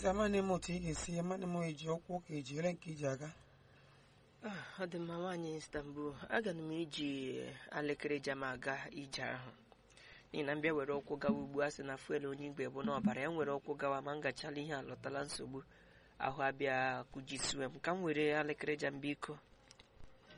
amane m otu ị ga-esi amane m eji ụkwụ ka eji ele nke iji aga. Ọ dị mma nwaanyị Istanbul, aga m eji alekere jam aga ije ahụ n'ihi na mbịa were ụkwụ gawa ugbu a sị na fuel onye igwe bụ n'ọbara ya, nwere ụkwụ gawa ma m gachala ihe alọtala nsogbu ahụ abịa kụjisue m ka m were alekere jam biko.